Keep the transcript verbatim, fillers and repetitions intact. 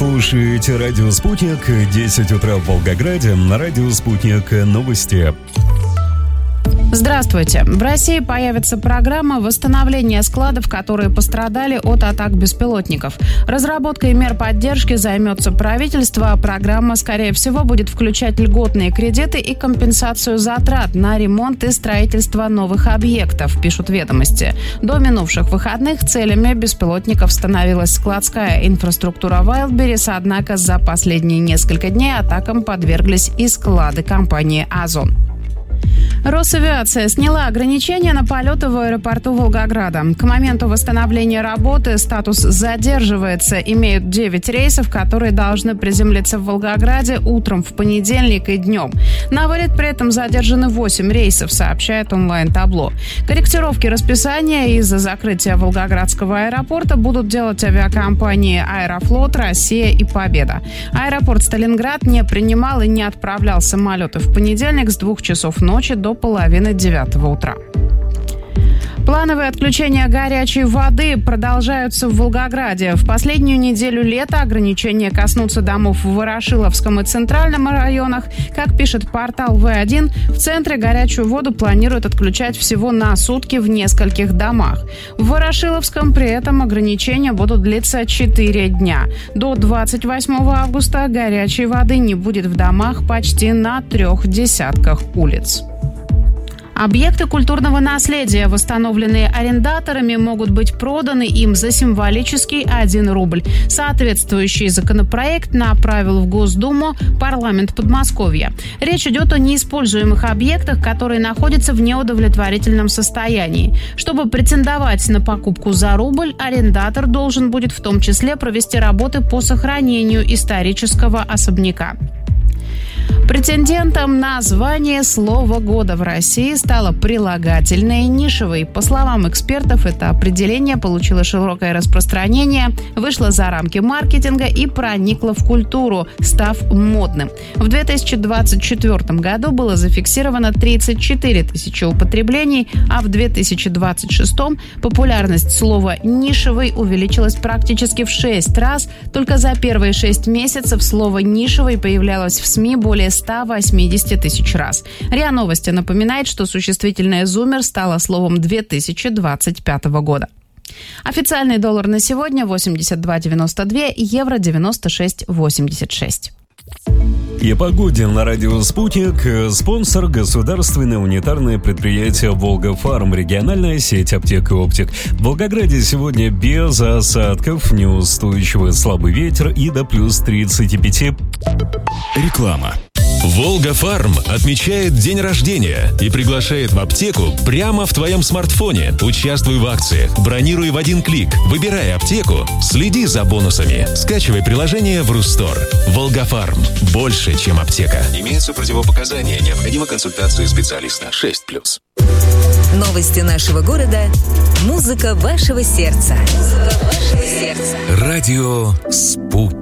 слушаете радио «Спутник», десять утра в Волгограде, на радио «Спутник» новости. Здравствуйте. В России появится программа восстановления складов, которые пострадали от атак беспилотников. Разработкой мер поддержки займется правительство, а программа, скорее всего, будет включать льготные кредиты и компенсацию затрат на ремонт и строительство новых объектов, пишут «Ведомости». До минувших выходных целями беспилотников становилась складская инфраструктура Wildberries, однако за последние несколько дней атакам подверглись и склады компании «Озон». Росавиация сняла ограничения на полеты в аэропорту Волгограда. К моменту восстановления работы статус задерживается. Имеют девять рейсов, которые должны приземлиться в Волгограде утром в понедельник и днем. На вылет при этом задержаны восемь рейсов, сообщает онлайн-табло. Корректировки расписания из-за закрытия Волгоградского аэропорта будут делать авиакомпании «Аэрофлот», «Россия» и «Победа». Аэропорт Сталинград не принимал и не отправлял самолеты в понедельник с двух часов ночи до половины девятого утра. Плановые отключения горячей воды продолжаются в Волгограде. В последнюю неделю лета ограничения коснутся домов в Ворошиловском и Центральном районах. Как пишет портал вэ один, в центре горячую воду планируют отключать всего на сутки в нескольких домах. В Ворошиловском при этом ограничения будут длиться четыре дня. До двадцать восьмого августа горячей воды не будет в домах почти на трех десятках улиц. Объекты культурного наследия, восстановленные арендаторами, могут быть проданы им за символический один рубль. Соответствующий законопроект направил в Госдуму парламент Подмосковья. Речь идет о неиспользуемых объектах, которые находятся в неудовлетворительном состоянии. Чтобы претендовать на покупку за рубль, арендатор должен будет в том числе провести работы по сохранению исторического особняка. Претендентом на звание «Слово года» в России стало прилагательное «нишевый». По словам экспертов, это определение получило широкое распространение, вышло за рамки маркетинга и проникло в культуру, став модным. В две тысячи двадцать четвёртом году было зафиксировано тридцать четыре тысячи употреблений, а в две тысячи двадцать шестом популярность слова «нишевый» увеличилась практически в шесть раз. Только за первые шесть месяцев слово «нишевый» появлялось в СМИ более ста восьмидесяти тысяч раз. РИА Новости напоминает, что существительное «зумер» стало словом две тысячи двадцать пятого года. Официальный доллар на сегодня восемьдесят два девяносто два, евро девяносто шесть восемьдесят шесть. И о погоде на радио «Спутник». Спонсор — государственное унитарное предприятие «Волгафарм», региональная сеть аптек и оптик. В Волгограде сегодня без осадков, неустойчивый слабый ветер и до плюс тридцати пяти. Реклама. Волгафарм отмечает день рождения и приглашает в аптеку прямо в твоем смартфоне. Участвуй в акциях, бронируй в один клик, выбирай аптеку, следи за бонусами. Скачивай приложение в Рустор. Волгафарм. Больше, чем аптека. Имеются противопоказания. Необходима консультация специалиста. шесть плюс. Новости нашего города. Музыка вашего сердца. Музыка вашего сердца. Радио «Спутник».